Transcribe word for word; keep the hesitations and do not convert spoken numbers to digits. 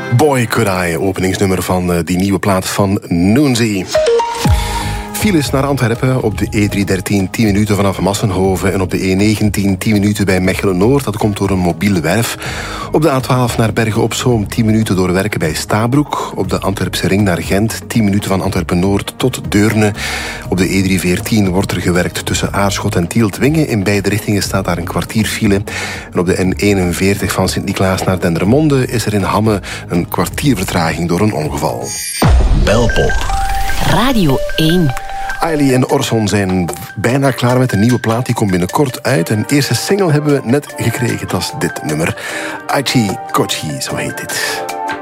Boy Could I, openingsnummer van uh, die nieuwe plaat van Noonzy. Files naar Antwerpen op de E driehonderddertien, tien minuten vanaf Massenhoven. En op de E negentien, tien minuten bij Mechelen-Noord. Dat komt door een mobiele werf. Op de A twaalf naar Bergen-op-Zoom, tien minuten door werken bij Stabroek. Op de Antwerpse ring naar Gent, tien minuten van Antwerpen-Noord tot Deurne. Op de E driehonderdveertien wordt er gewerkt tussen Aarschot en Tielt-Wingen. In beide richtingen staat daar een kwartier file. En op de N eenenveertig van Sint-Niklaas naar Dendermonde is er in Hamme een kwartier vertraging door een ongeval. Belpop. Radio één. Ailey en Orson zijn bijna klaar met een nieuwe plaat. Die komt binnenkort uit. Een eerste single hebben we net gekregen. Dat is dit nummer. Aichi Kochi, zo heet dit.